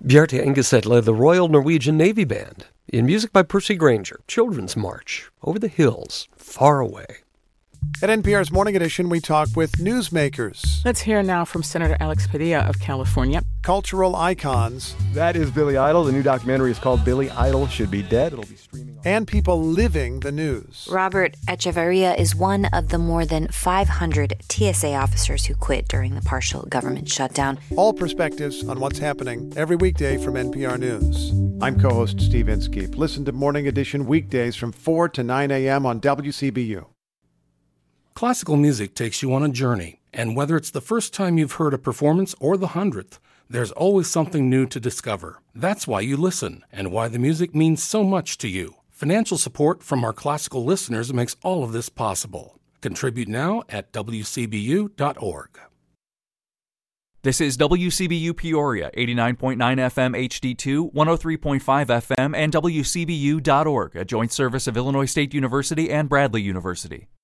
Bjarte Engeset led the Royal Norwegian Navy Band in music by Percy Granger, Children's March, Over the Hills, Far Away. At NPR's Morning Edition, we talk with newsmakers. Let's hear now from Senator Alex Padilla of California. Cultural icons. That is Billy Idol. The new documentary is called Billy Idol Should Be Dead. It'll be streaming on. And people living the news. Robert Echeverria is one of the more than 500 TSA officers who quit during the partial government shutdown. All perspectives on what's happening every weekday from NPR News. I'm co-host Steve Inskeep. Listen to Morning Edition weekdays from 4 to 9 a.m. on WCBU. Classical music takes you on a journey, and whether it's the first time you've heard a performance or the 100th, there's always something new to discover. That's why you listen, and why the music means so much to you. Financial support from our classical listeners makes all of this possible. Contribute now at wcbu.org. This is WCBU Peoria, 89.9 FM HD2, 103.5 FM, and WCBU.org, a joint service of Illinois State University and Bradley University.